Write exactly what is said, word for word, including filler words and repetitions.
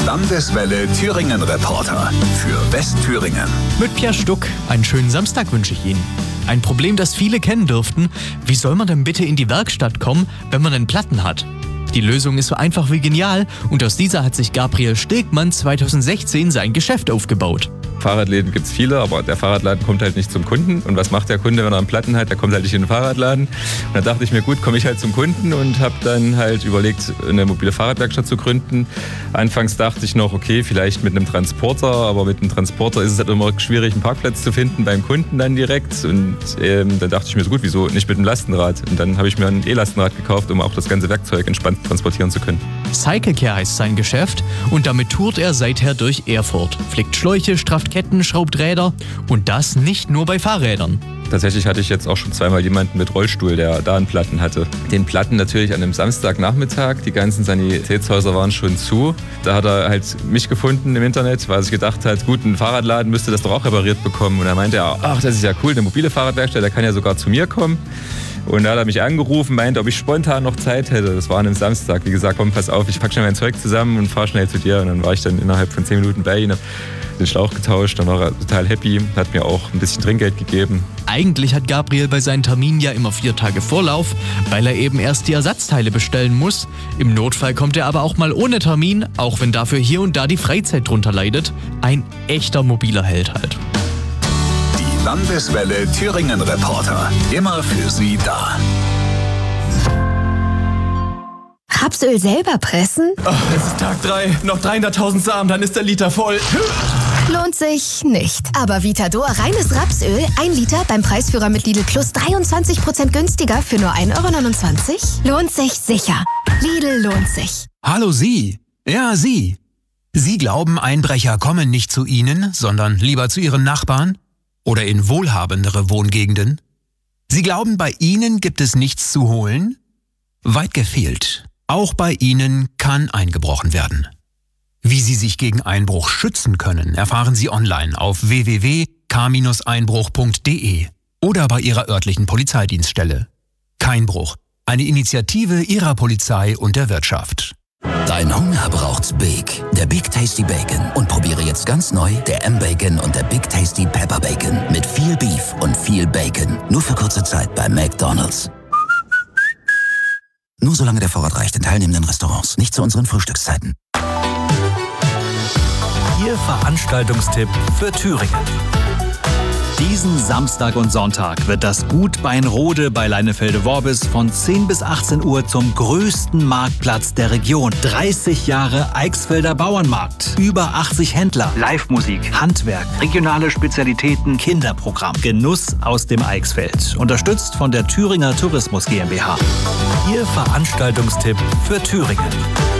Landeswelle Thüringen Reporter für Westthüringen. Mit Pierre Stuck. Einen schönen Samstag wünsche ich Ihnen. Ein Problem, das viele kennen dürften. Wie soll man denn bitte in die Werkstatt kommen, wenn man einen Platten hat? Die Lösung ist so einfach wie genial und aus dieser hat sich Gabriel Stegmann zweitausendsechzehn sein Geschäft aufgebaut. Fahrradläden gibt es viele, aber der Fahrradladen kommt halt nicht zum Kunden. Und was macht der Kunde, wenn er einen Platten hat? Der kommt halt nicht in den Fahrradladen. Und da dachte ich mir, gut, komme ich halt zum Kunden und habe dann halt überlegt, eine mobile Fahrradwerkstatt zu gründen. Anfangs dachte ich noch, okay, vielleicht mit einem Transporter, aber mit einem Transporter ist es halt immer schwierig, einen Parkplatz zu finden beim Kunden dann direkt. Und ähm, dann dachte ich mir so, gut, wieso nicht mit einem Lastenrad? Und dann habe ich mir ein E-Lastenrad gekauft, um auch das ganze Werkzeug entspannt transportieren zu können. Cyclecare heißt sein Geschäft und damit tourt er seither durch Erfurt. Flickt Schläuche, strafft Ketten, schraubt Räder und das nicht nur bei Fahrrädern. Tatsächlich hatte ich jetzt auch schon zweimal jemanden mit Rollstuhl, der da einen Platten hatte. Den Platten natürlich an einem Samstagnachmittag. Die ganzen Sanitätshäuser waren schon zu. Da hat er halt mich gefunden im Internet, weil er sich gedacht hat, gut, ein Fahrradladen müsste das doch auch repariert bekommen. Und er meinte er, ach, das ist ja cool, eine mobile Fahrradwerkstatt, der kann ja sogar zu mir kommen. Und da hat er mich angerufen, meinte, ob ich spontan noch Zeit hätte. Das war an einem Samstag. Wie gesagt, komm, pass auf, ich pack schnell mein Zeug zusammen und fahr schnell zu dir. Und dann war ich dann innerhalb von zehn Minuten bei ihm, hab den Schlauch getauscht. Dann war er total happy, hat mir auch ein bisschen Trinkgeld gegeben. Eigentlich hat Gabriel bei seinen Terminen ja immer vier Tage Vorlauf, weil er eben erst die Ersatzteile bestellen muss. Im Notfall kommt er aber auch mal ohne Termin, auch wenn dafür hier und da die Freizeit drunter leidet. Ein echter mobiler Held halt. Landeswelle Thüringen Reporter. Immer für Sie da. Rapsöl selber pressen? Oh, es ist Tag drei. Noch dreihunderttausend Samen, dann ist der Liter voll. Lohnt sich nicht. Aber Vitador reines Rapsöl, ein Liter beim Preisführer mit Lidl Plus dreiundzwanzig Prozent günstiger für nur ein Euro neunundzwanzig? Lohnt sich sicher. Lidl lohnt sich. Hallo Sie. Ja, Sie. Sie glauben, Einbrecher kommen nicht zu Ihnen, sondern lieber zu Ihren Nachbarn? Oder in wohlhabendere Wohngegenden? Sie glauben, bei Ihnen gibt es nichts zu holen? Weit gefehlt. Auch bei Ihnen kann eingebrochen werden. Wie Sie sich gegen Einbruch schützen können, erfahren Sie online auf w w w punkt k einbruch punkt d e oder bei Ihrer örtlichen Polizeidienststelle. Keinbruch, eine Initiative Ihrer Polizei und der Wirtschaft. Dein Hunger braucht's Big, der Big Tasty Bacon. Und probiere jetzt ganz neu der M-Bacon und der Big Tasty Pepper Bacon. Mit viel Beef und viel Bacon. Nur für kurze Zeit bei McDonald's. Nur solange der Vorrat reicht in teilnehmenden Restaurants. Nicht zu unseren Frühstückszeiten. Ihr Veranstaltungstipp für Thüringen. Diesen Samstag und Sonntag wird das Gut Beinrode bei Leinefelde-Worbis von zehn bis achtzehn Uhr zum größten Marktplatz der Region. dreißig Jahre Eichsfelder Bauernmarkt. Über achtzig Händler. Live-Musik, Handwerk, regionale Spezialitäten, Kinderprogramm. Genuss aus dem Eichsfeld. Unterstützt von der Thüringer Tourismus GmbH. Ihr Veranstaltungstipp für Thüringen.